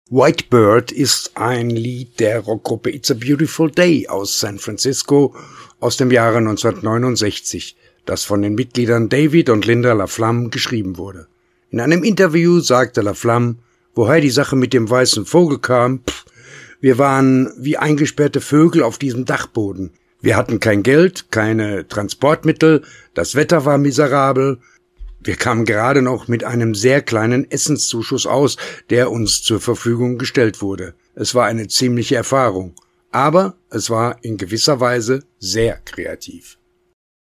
White Bird ist ein Lied der Rockgruppe It's a Beautiful Day aus San Francisco aus dem Jahre 1969, das von den Mitgliedern David und Linda LaFlamme geschrieben wurde. In einem Interview sagte LaFlamme, woher die Sache mit dem weißen Vogel kam: Wir waren wie eingesperrte Vögel auf diesem Dachboden. Wir hatten kein Geld, keine Transportmittel, das Wetter war miserabel. Wir kamen gerade noch mit einem sehr kleinen Essenszuschuss aus, der uns zur Verfügung gestellt wurde. Es war eine ziemliche Erfahrung, aber es war in gewisser Weise sehr kreativ.